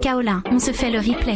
Kaolin, on se fait le replay.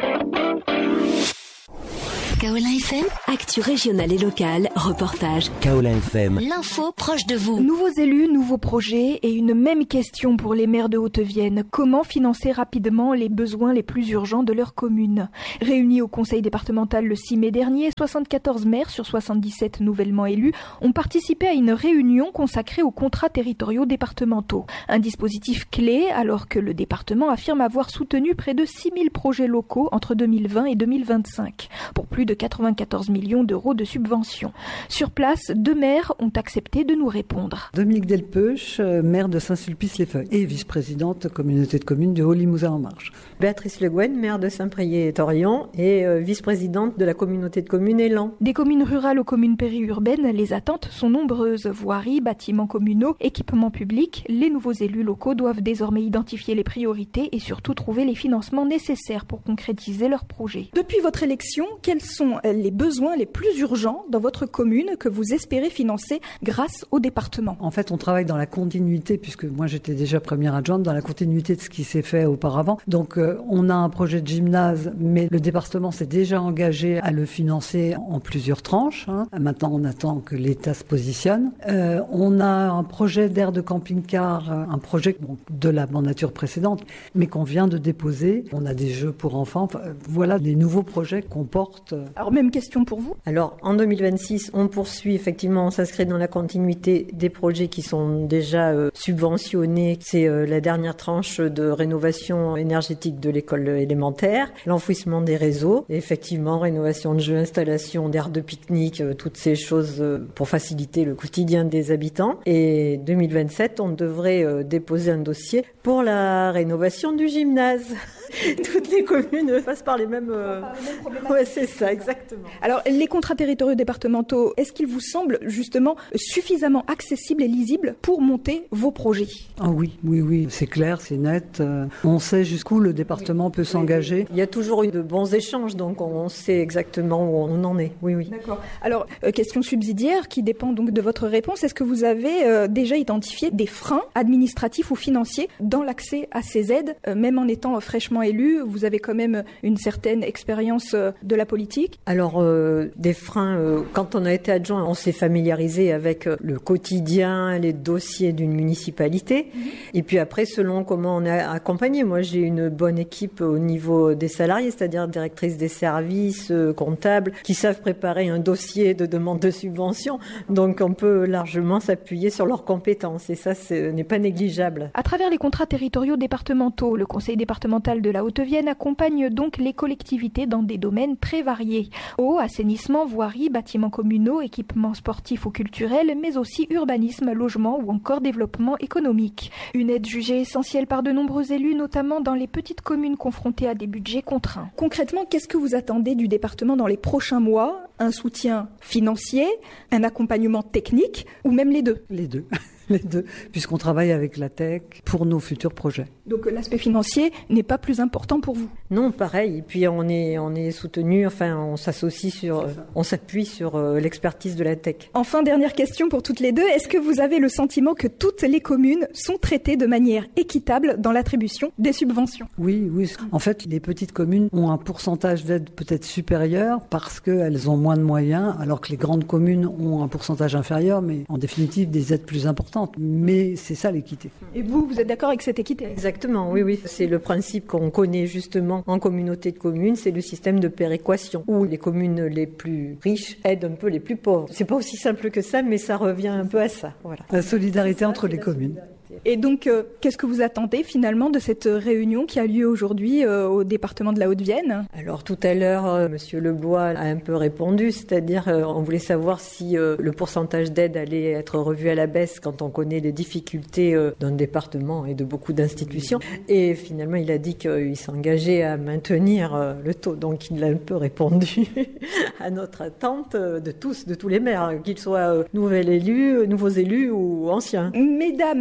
Kaolin FM, actu régionale et locale, reportage. Kaolin FM, l'info proche de vous. Nouveaux élus, nouveaux projets et une même question pour les maires de Haute-Vienne. Comment financer rapidement les besoins les plus urgents de leur commune? Réunis au conseil départemental le 6 mai dernier, 74 maires sur 77 nouvellement élus ont participé à une réunion consacrée aux contrats territoriaux départementaux. Un dispositif clé alors que le département affirme avoir soutenu près de 6000 projets locaux entre 2020 et 2025 pour plus de 94 millions d'euros de subventions. Sur place, 2 maires ont accepté de nous répondre. Dominique Delpeuch, maire de Saint-Sulpice-les-Feuilles et vice-présidente communauté de communes de Haut-Limousin en Marche. Béatrice Le Guen, maire de Saint-Priest-et-Thorion et vice-présidente de la communauté de communes Élan. Des communes rurales aux communes périurbaines, les attentes sont nombreuses. Voiries, bâtiments communaux, équipements publics, les nouveaux élus locaux doivent désormais identifier les priorités et surtout trouver les financements nécessaires pour concrétiser leurs projets. Depuis votre élection, quels sont les besoins les plus urgents dans votre commune que vous espérez financer grâce au département? En fait, on travaille dans la continuité, puisque moi j'étais déjà première adjointe, dans la continuité de ce qui s'est fait auparavant. Donc on a un projet de gymnase, mais le département s'est déjà engagé à le financer en plusieurs tranches. Maintenant, on attend que l'État se positionne. On a un projet d'aire de camping-car, un projet de la mandature précédente, mais qu'on vient de déposer. On a des jeux pour enfants. Voilà les nouveaux projets qu'on porte. Alors, même question pour vous. Alors, en 2026, on poursuit effectivement, on s'inscrit dans la continuité des projets qui sont déjà subventionnés. C'est la dernière tranche de rénovation énergétique de l'école élémentaire, l'enfouissement des réseaux, et effectivement, rénovation de jeux, installation d'aires de pique-nique, toutes ces choses pour faciliter le quotidien des habitants. Et 2027, on devrait déposer un dossier pour la rénovation du gymnase. Toutes les communes passent par les mêmes... Ouais, c'est ça, exactement. Alors, les contrats territoriaux départementaux, est-ce qu'ils vous semblent justement suffisamment accessibles et lisibles pour monter vos projets? Ah oui, c'est clair, c'est net. On sait jusqu'où le département peut s'engager. Il y a toujours eu de bons échanges, donc on sait exactement où on en est. Oui. D'accord. Alors, question subsidiaire qui dépend donc de votre réponse. Est-ce que vous avez déjà identifié des freins administratifs ou financiers dans l'accès à ces aides, même en étant fraîchement élu? Vous avez quand même une certaine expérience de la politique. Alors, des freins, quand on a été adjoint, on s'est familiarisé avec le quotidien, les dossiers d'une municipalité. Et puis après, selon comment on est accompagné, moi j'ai une bonne équipe au niveau des salariés, c'est-à-dire directrice des services, comptables, qui savent préparer un dossier de demande de subvention. Donc on peut largement s'appuyer sur leurs compétences et ça, ce n'est pas négligeable. À travers les contrats territoriaux départementaux, le conseil départemental de la Haute-Vienne accompagne donc les collectivités dans des domaines très variés. Eau, assainissement, voirie, bâtiments communaux, équipements sportifs ou culturels, mais aussi urbanisme, logement ou encore développement économique. Une aide jugée essentielle par de nombreux élus, notamment dans les petites communes confrontées à des budgets contraints. Concrètement, qu'est-ce que vous attendez du département dans les prochains mois? Un soutien financier, un accompagnement technique ou même les deux? Les deux, puisqu'on travaille avec la tech pour nos futurs projets. Donc l'aspect financier n'est pas plus important pour vous? Non, pareil. Et puis on est soutenu, enfin on s'associe on s'appuie sur l'expertise de la tech. Enfin, dernière question pour toutes les deux. Est-ce que vous avez le sentiment que toutes les communes sont traitées de manière équitable dans l'attribution des subventions? Oui. En fait, les petites communes ont un pourcentage d'aide peut-être supérieur parce qu'elles ont moins de moyens, alors que les grandes communes ont un pourcentage inférieur, mais en définitive des aides plus importantes. Mais c'est ça l'équité. Et vous êtes d'accord avec cette équité? Exactement, oui. C'est le principe qu'on connaît justement en communauté de communes, c'est le système de péréquation, où les communes les plus riches aident un peu les plus pauvres. C'est pas aussi simple que ça, mais ça revient un peu à ça. Voilà. La solidarité entre les communes. Et donc, qu'est-ce que vous attendez finalement de cette réunion qui a lieu aujourd'hui au département de la Haute-Vienne? Alors tout à l'heure, Monsieur Leblois a un peu répondu, c'est-à-dire on voulait savoir si le pourcentage d'aide allait être revu à la baisse quand on connaît les difficultés d'un département et de beaucoup d'institutions. Et finalement, il a dit qu'il s'engageait à maintenir le taux. Donc il a un peu répondu à notre attente de tous les maires, qu'ils soient nouveaux élus ou anciens. Mesdames, les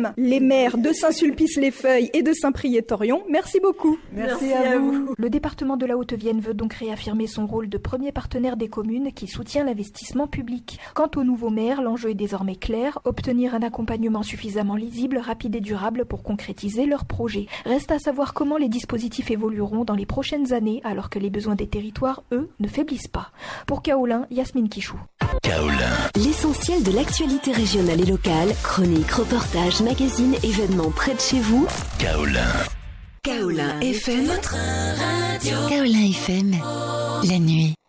maires de Saint-Sulpice-les-Feuilles et de Saint-Priest-Orion. Merci beaucoup. Merci à vous. Le département de la Haute-Vienne veut donc réaffirmer son rôle de premier partenaire des communes qui soutient l'investissement public. Quant au nouveau maire, l'enjeu est désormais clair, obtenir un accompagnement suffisamment lisible, rapide et durable pour concrétiser leurs projets. Reste à savoir comment les dispositifs évolueront dans les prochaines années alors que les besoins des territoires, eux, ne faiblissent pas. Pour Kaolin, Yasmine Kichou. Kaolin. L'essentiel de l'actualité régionale et locale, chroniques, reportages, magazines, événements près de chez vous. Kaolin. Kaolin FM. Votre radio. Kaolin FM. La nuit.